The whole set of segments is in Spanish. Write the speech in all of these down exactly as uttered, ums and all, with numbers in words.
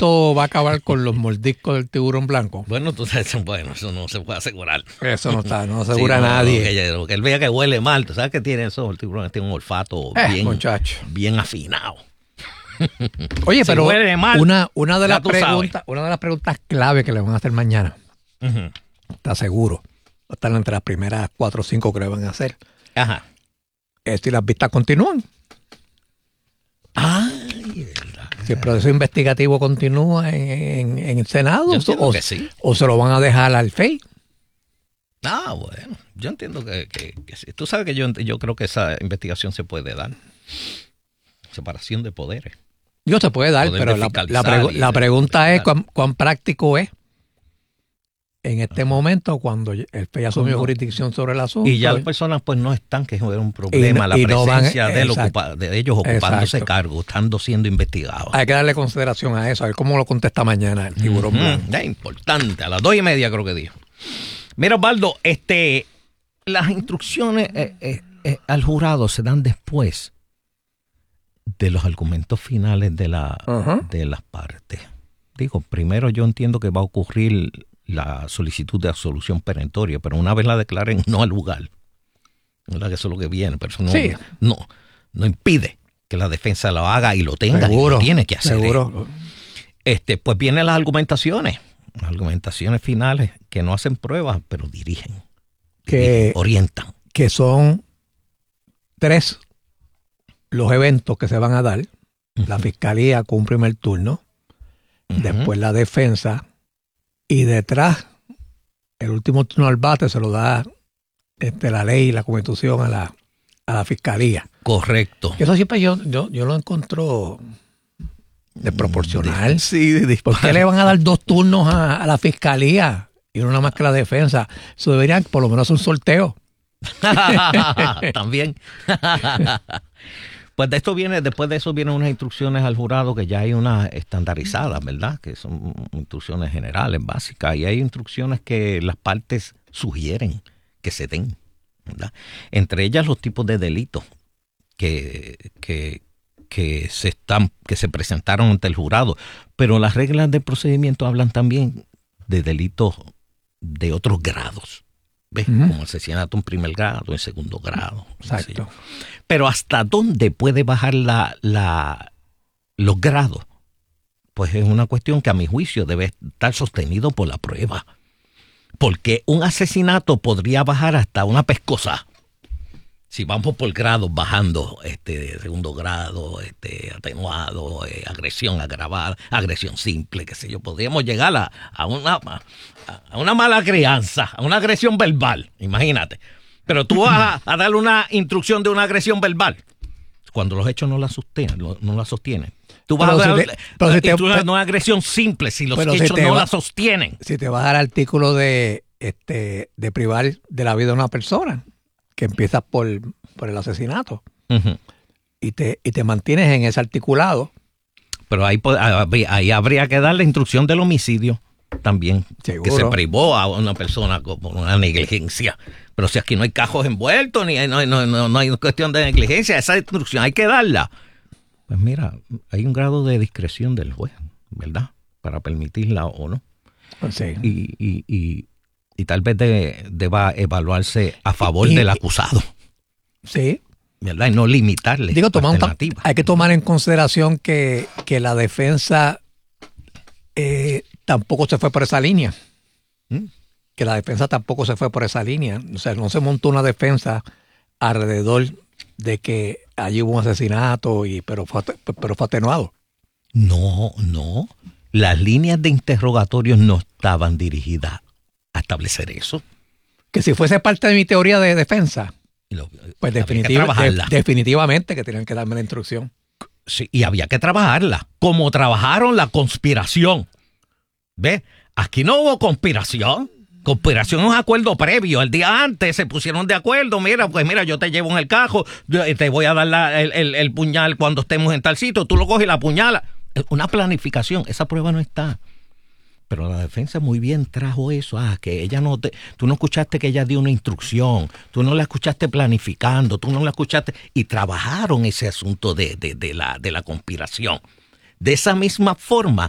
esto va a acabar con los mordiscos del tiburón blanco? Bueno, tú sabes, bueno, eso no se puede asegurar. Eso no está, no asegura sí, no, nadie. Lo que, lo que él vea que huele mal, tú sabes que tiene eso, el tiburón tiene un olfato eh, bien, muchacho. bien afinado. Oye, si pero huele mal, una, una, de las tú preguntas, una de las preguntas clave que le van a hacer mañana, uh-huh. está seguro, va a estar entre las primeras cuatro o cinco que le van a hacer. Ajá. Es si las vistas continúan. Ay, verdad. Si el proceso investigativo continúa en, en, en el Senado o, que sí. o se lo van a dejar al F E I. Ah, bueno, yo entiendo que, que, que sí. Tú sabes que yo, yo creo que esa investigación se puede dar. Separación de poderes. Yo se puede dar, Poder pero la, la, pregu- la pregunta es cuán, cuán práctico es en este Ajá. momento cuando el F E I asumió jurisdicción sobre el asunto. Y ya las personas pues no están, que es un problema, y, la y presencia no van, del ocupa, de ellos ocupándose cargo, estando siendo investigados. Hay que darle consideración a eso, a ver cómo lo contesta mañana el tiburón uh-huh. blanco. Es importante, a las dos y media creo que dijo. Mira, Osvaldo, este, las instrucciones eh, eh, eh, al jurado se dan después de los argumentos finales de, la, uh-huh. de las partes. Digo, primero yo entiendo que va a ocurrir la solicitud de absolución perentoria, pero una vez la declaren no al lugar, ¿verdad? Que eso es lo que viene, pero eso no, sí. no, no impide que la defensa lo haga y lo tenga, seguro, y lo tiene que hacer. Seguro. Este, pues vienen las argumentaciones, las argumentaciones finales que no hacen pruebas, pero dirigen, que dirigen, orientan. Que son tres los eventos que se van a dar. Uh-huh. La fiscalía con un primer turno, uh-huh. después la defensa, y detrás el último turno al bate se lo da este, la ley y la constitución a la, a la fiscalía. Correcto. Eso siempre yo, yo, yo lo encuentro desproporcional. De, sí, de ¿Por qué le van a dar dos turnos a, a la fiscalía y uno nada más que la defensa? Eso deberían por lo menos un sorteo. También. Pues de esto viene, después de eso vienen unas instrucciones al jurado que ya hay unas estandarizadas, ¿verdad? Que son instrucciones generales, básicas, y hay instrucciones que las partes sugieren que se den, ¿verdad? Entre ellas los tipos de delitos que, que, que se están, que se presentaron ante el jurado, pero las reglas de procedimiento hablan también de delitos de otros grados. ¿Ves? Uh-huh. Como asesinato en primer grado, en segundo grado. Exacto. ¿Sí? Pero ¿hasta dónde puede bajar la, la, los grados? Pues es una cuestión que a mi juicio debe estar sostenido por la prueba. Porque un asesinato podría bajar hasta una pescosa. Si vamos por grados bajando, este, segundo grado, este, atenuado, eh, agresión agravada, agresión simple, qué sé yo, podríamos llegar a, a, una, a una mala crianza, a una agresión verbal, imagínate. Pero tú vas a, a darle una instrucción de una agresión verbal cuando los hechos no la sostienen, no, no la sostienen. Tú vas pero a dar si te, pero si te, pero, no agresión simple si los hechos si no va, la sostienen. Si te vas al artículo de, este, de privar de la vida de una persona, que empiezas por, por el asesinato, uh-huh. y, te, y te mantienes en ese articulado. Pero ahí, ahí habría que dar la instrucción del homicidio también, seguro, que se privó a una persona por una negligencia. Pero si aquí no hay cajos envueltos, ni hay, no, no, no, no hay cuestión de negligencia, esa instrucción hay que darla. Pues mira, hay un grado de discreción del juez, ¿verdad? Para permitirla o no. Sí. Y, y, y Y tal vez de, deba evaluarse a favor y, del acusado. Sí. ¿Verdad? Y no limitarle. Digo, toma un ta- hay que tomar en consideración que, que la defensa eh, tampoco se fue por esa línea. ¿Mm? Que la defensa tampoco se fue por esa línea. O sea, no se montó una defensa alrededor de que allí hubo un asesinato, y pero fue, pero fue atenuado. No, no. Las líneas de interrogatorios no estaban dirigidas a establecer eso. Que si fuese parte de mi teoría de defensa, lo, pues definitiva, que de, definitivamente que tenían que darme la instrucción. Sí, y había que trabajarla, como trabajaron la conspiración. ¿Ves? Aquí no hubo conspiración. Conspiración es un acuerdo previo. El día antes se pusieron de acuerdo. Mira, pues mira, yo te llevo en el cajo, te voy a dar la, el, el, el puñal cuando estemos en tal sitio, tú lo coges y la puñala. Una planificación, esa prueba no está. Pero la defensa muy bien trajo eso, ah, que ella no te, tú no escuchaste que ella dio una instrucción, tú no la escuchaste planificando, tú no la escuchaste, y trabajaron ese asunto de, de, de, la, de la conspiración. De esa misma forma,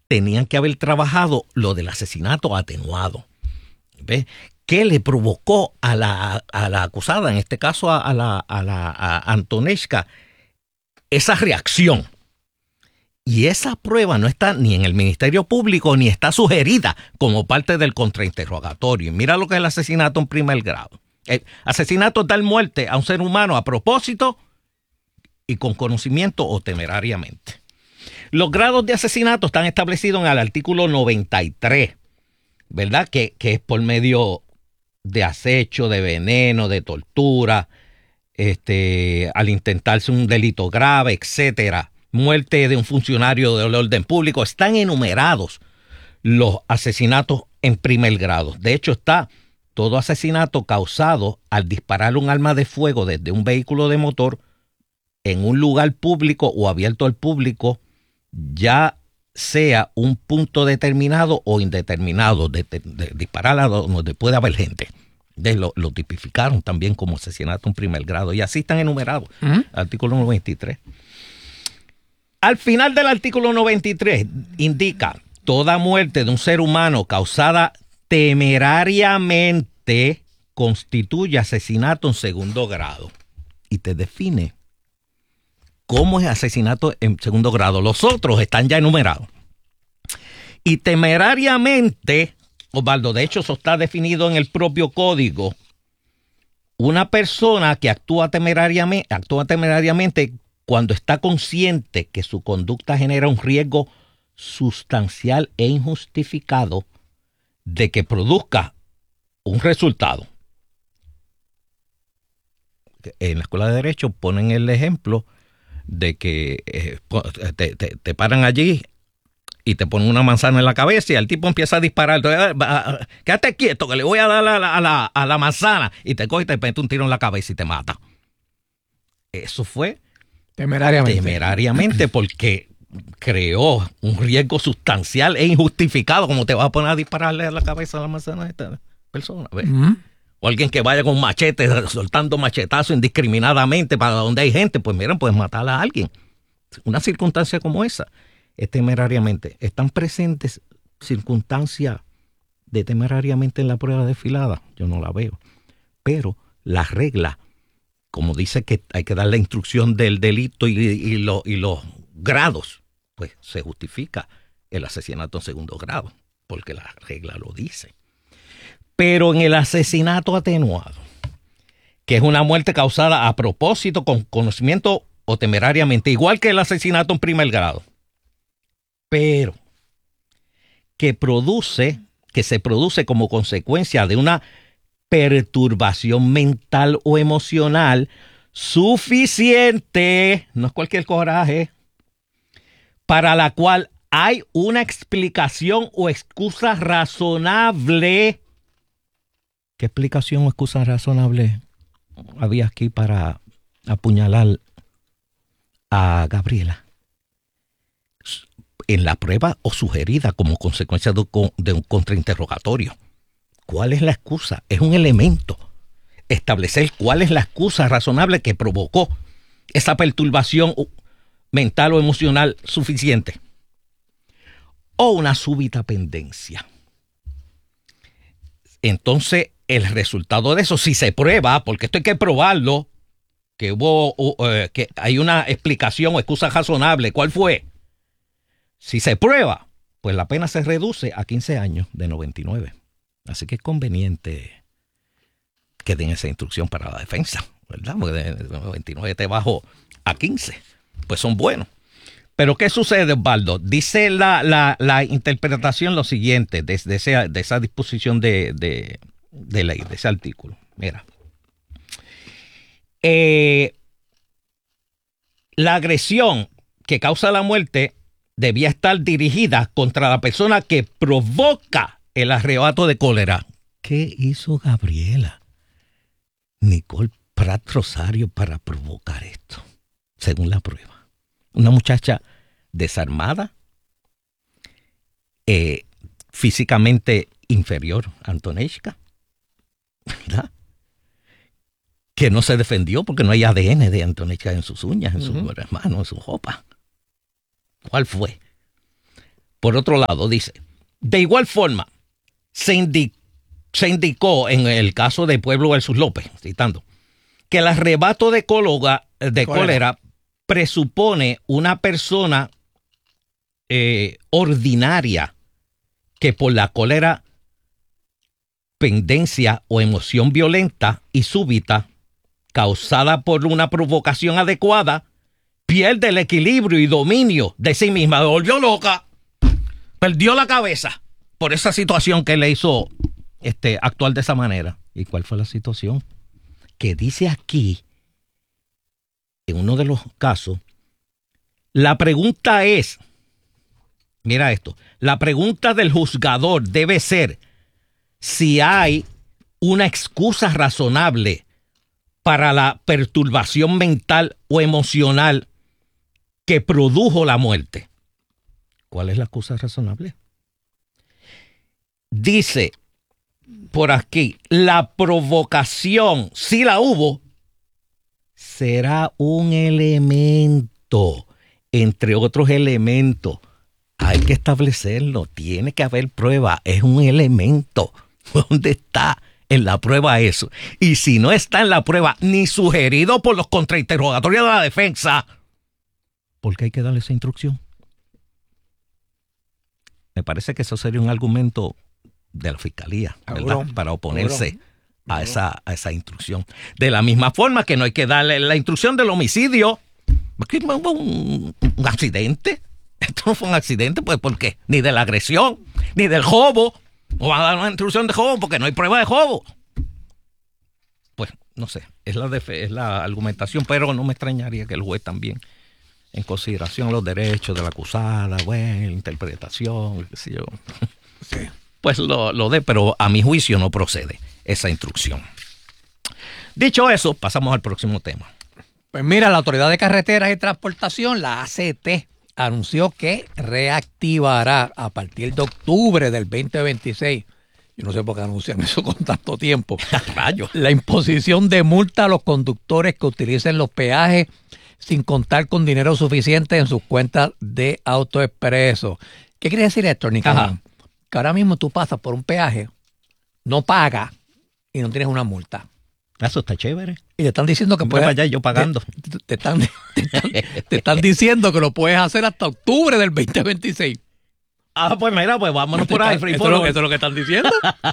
tenían que haber trabajado lo del asesinato atenuado. ¿Ves? ¿Qué le provocó a la, a la acusada, en este caso a, a la, a la a Antonesca, esa reacción? Y esa prueba no está ni en el Ministerio Público ni está sugerida como parte del contrainterrogatorio. Y mira lo que es el asesinato en primer grado. El asesinato es dar muerte a un ser humano a propósito y con conocimiento o temerariamente. Los grados de asesinato están establecidos en el artículo noventa y tres, ¿verdad? Que, que es por medio de acecho, de veneno, de tortura, este, al intentarse un delito grave, etcétera. Muerte de un funcionario del orden público. Están enumerados los asesinatos en primer grado. De hecho, está todo asesinato causado al disparar un arma de fuego desde un vehículo de motor en un lugar público o abierto al público, ya sea un punto determinado o indeterminado, de, de, de disparar a donde puede haber gente. De lo, lo tipificaron también como asesinato en primer grado y así están enumerados. ¿Mm? Artículo noventa y tres. Al final del artículo noventa y tres indica: toda muerte de un ser humano causada temerariamente constituye asesinato en segundo grado. Y te define cómo es asesinato en segundo grado. Los otros están ya enumerados. Y temerariamente, Osvaldo, de hecho eso está definido en el propio código. Una persona que actúa temerariamente, actúa temerariamente cuando está consciente que su conducta genera un riesgo sustancial e injustificado de que produzca un resultado. En la Escuela de Derecho ponen el ejemplo de que eh, te, te, te paran allí y te ponen una manzana en la cabeza y el tipo empieza a disparar. Entonces, quédate quieto que le voy a dar a la, a la, a la manzana, y te coge y te mete un tiro en la cabeza y te mata. Eso fue temerariamente. Temerariamente porque creó un riesgo sustancial e injustificado. Como te vas a poner a dispararle a la cabeza a la manzana a esta persona, ¿ves? Uh-huh. O alguien que vaya con machete soltando machetazos indiscriminadamente para donde hay gente, pues miren, puedes matar a alguien. Una circunstancia como esa es temerariamente. ¿Están presentes circunstancias de temerariamente en la prueba desfilada? Yo no la veo. Pero la regla, como dice que hay que dar la instrucción del delito y, y, lo, y los grados, pues se justifica el asesinato en segundo grado, porque la regla lo dice. Pero en el asesinato atenuado, que es una muerte causada a propósito, con conocimiento o temerariamente, igual que el asesinato en primer grado, pero que produce, que se produce como consecuencia de una perturbación mental o emocional suficiente, no es cualquier coraje, para la cual hay una explicación o excusa razonable. ¿Qué explicación o excusa razonable había aquí para apuñalar a Gabriela? En la prueba o sugerida como consecuencia de un, de un contrainterrogatorio. ¿Cuál es la excusa? Es un elemento. Establecer cuál es la excusa razonable que provocó esa perturbación mental o emocional suficiente. O una súbita pendencia. Entonces, el resultado de eso, si se prueba, porque esto hay que probarlo, que hubo, uh, uh, que hay una explicación o excusa razonable, ¿cuál fue? Si se prueba, pues la pena se reduce a quince años de noventa y nueve. Así que es conveniente que den esa instrucción para la defensa, ¿verdad? Porque de noventa y nueve te bajo a quince. Pues son buenos. Pero ¿qué sucede, Osvaldo? Dice la, la, la interpretación lo siguiente de, de, ese, de esa disposición de, de, de ley, de ese artículo. Mira. Eh, la agresión que causa la muerte debía estar dirigida contra la persona que provoca el arrebato de cólera. ¿Qué hizo Gabriela Nicole Prat Rosario para provocar esto? Según la prueba. Una muchacha desarmada, eh, físicamente inferior a Antonesca, ¿verdad? Que no se defendió porque no hay A D N de Antonesca en sus uñas, en sus uh-huh. manos, en su ropa. ¿Cuál fue? Por otro lado, dice, de igual forma, se, indi- se indicó en el caso de Pueblo versus López, citando, que el arrebato de, cólera, de cólera presupone una persona eh, ordinaria que por la cólera, pendencia o emoción violenta y súbita causada por una provocación adecuada, pierde el equilibrio y dominio de sí misma, se volvió loca, perdió la cabeza por esa situación que le hizo este, actuar de esa manera. ¿Y cuál fue la situación? Que dice aquí, en uno de los casos, la pregunta es, mira esto, la pregunta del juzgador debe ser si hay una excusa razonable para la perturbación mental o emocional que produjo la muerte. ¿Cuál es la excusa razonable? Dice por aquí, la provocación, si la hubo, será un elemento, entre otros elementos. Hay que establecerlo, tiene que haber prueba, es un elemento. ¿Dónde está en la prueba eso? Y si no está en la prueba, ni sugerido por los contrainterrogatorios de la defensa, ¿por qué hay que darle esa instrucción? Me parece que eso sería un argumento de la fiscalía, ¿verdad? Seguro, para oponerse seguro, a, esa, a esa instrucción. De la misma forma que no hay que darle la instrucción del homicidio. Un, un accidente. Esto no fue un accidente, pues ¿por qué? Ni de la agresión, ni del robo. No van a dar una instrucción de robo porque no hay prueba de robo. Pues no sé, es la, def- es la argumentación, pero no me extrañaría que el juez también, en consideración los derechos de la acusada, bueno, la interpretación, qué sé yo, sí, pues lo, lo dé, pero a mi juicio no procede esa instrucción. Dicho eso, pasamos al próximo tema. Pues mira, la Autoridad de Carreteras y Transportación, la A C T, anunció que reactivará a partir de octubre del veinte veintiséis, yo no sé por qué anuncian eso con tanto tiempo, la imposición de multa a los conductores que utilicen los peajes sin contar con dinero suficiente en sus cuentas de AutoExpreso. ¿Qué quiere decir esto, Nicolás? Que ahora mismo tú pasas por un peaje, no pagas y no tienes una multa. Eso está chévere. Y te están diciendo que puedes... allá yo pagando. Te, te, están, te, están, te están diciendo que lo puedes hacer hasta octubre del veinte veintiséis. Ah, pues mira, pues vámonos por ahí. Free eso, es lo, eso es lo que están diciendo.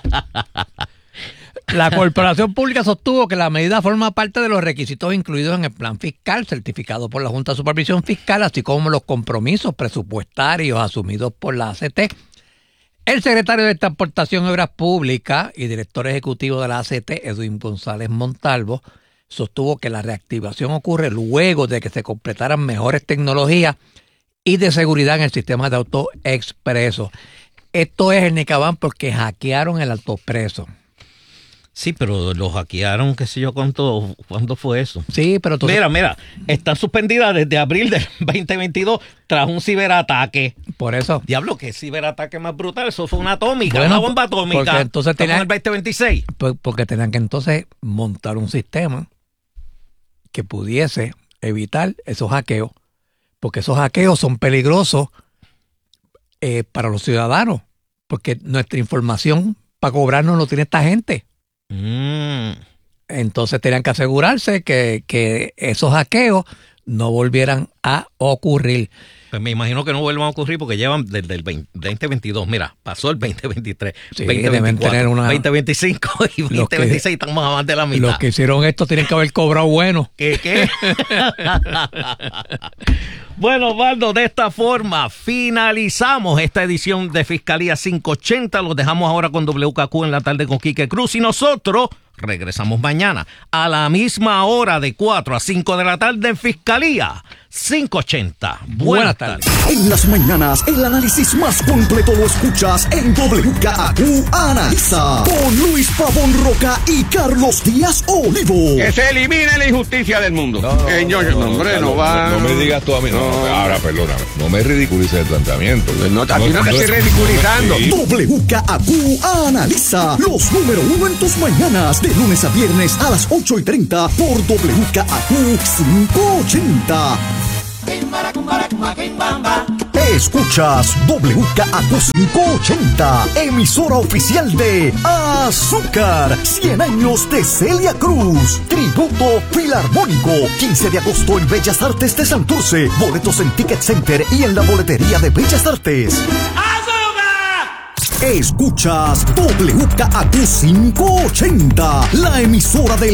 La Corporación Pública sostuvo que la medida forma parte de los requisitos incluidos en el plan fiscal certificado por la Junta de Supervisión Fiscal, así como los compromisos presupuestarios asumidos por la A C T. El secretario de Transportación y Obras Públicas y director ejecutivo de la A C T, Edwin González Montalvo, sostuvo que la reactivación ocurre luego de que se completaran mejores tecnologías y de seguridad en el sistema de AutoExpreso. Esto es el Nicabán porque hackearon el AutoExpreso. Sí, pero lo hackearon, qué sé yo, cuánto, ¿cuándo fue eso? Sí, pero tú... Mira, mira, está suspendida desde abril del veinte veintidós tras un ciberataque. Por eso. Diablo, qué ciberataque más brutal, eso fue una atómica, bueno, una bomba atómica. Porque entonces tenían, en el veinte veintiséis. Porque tenían que entonces montar un sistema que pudiese evitar esos hackeos, porque esos hackeos son peligrosos eh, para los ciudadanos, porque nuestra información para cobrarnos lo tiene esta gente. Mm. Entonces tenían que asegurarse que, que esos hackeos no volvieran a ocurrir. Pues me imagino que no vuelvan a ocurrir porque llevan desde el veinte veintidós. Mira, pasó el veinte veintitrés, sí, veinte veinticuatro, una... veinte veinticinco y veinte veintiséis estamos a más de la mitad. Los que hicieron esto tienen que haber cobrado bueno. ¿Qué? ¿Qué? Bueno, Osvaldo, de esta forma finalizamos esta edición de Fiscalía quinientos ochenta. Los dejamos ahora con W K Q en la tarde con Quique Cruz y nosotros regresamos mañana a la misma hora de cuatro a cinco de la tarde en Fiscalía quinientos ochenta. Buenas, Buenas tardes. tardes. En las mañanas, el análisis más completo lo escuchas en W K Q Analiza con Luis Pavón Roca y Carlos Díaz Olivo. Que se elimine la injusticia del mundo. No, no, Señor, no, no, hombre, no, no va. No, no me digas tú a mí. No, no, ahora, perdóname. No me ridiculices el planteamiento. No, a ti no te estoy ridiculizando. W K Q Analiza los número uno en tus mañanas. De lunes a viernes a las ocho y treinta por W K Q quinientos ochenta. Escuchas W K A Q quinientos ochenta, emisora oficial de Azúcar, cien años de Celia Cruz, tributo filarmónico, quince de agosto en Bellas Artes de Santurce, boletos en Ticket Center y en la boletería de Bellas Artes. ¡Azúcar! Escuchas W K A Q quinientos ochenta, la emisora del